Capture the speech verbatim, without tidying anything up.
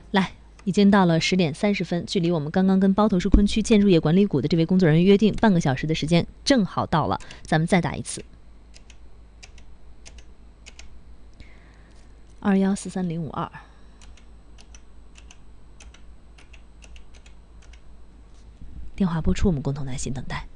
来，已经到了十点三十分，距离我们刚刚跟包头市昆区建筑业管理股的这位工作人员约定半个小时的时间正好到了，咱们再打一次。二幺四三零五二，电话拨出，我们共同耐心等待。